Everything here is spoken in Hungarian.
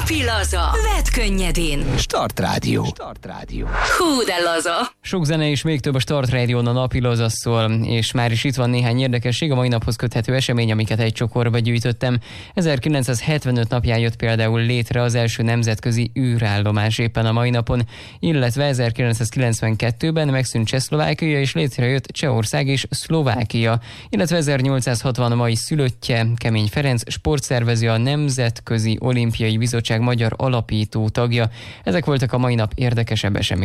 Napi laza. Vedd könnyedén. Start Rádió. Hú, de laza. Sok zene és még több a Start Rádión, a napi laza szól, és már is itt van néhány érdekesség, a mai naphoz köthető esemény, amiket egy csokorba gyűjtöttem. 1975 napján jött például létre az első nemzetközi űrállomás éppen a mai napon, illetve 1992-ben megszűnt Csehszlovákia és létrejött Csehország és Szlovákia, illetve 1860 mai szülöttje, Kemény Ferenc, sportszervező, a Nemzetközi Olimpiai Bizottság magyar alapító tagja. Ezek voltak a mai nap érdekesebb eseményei.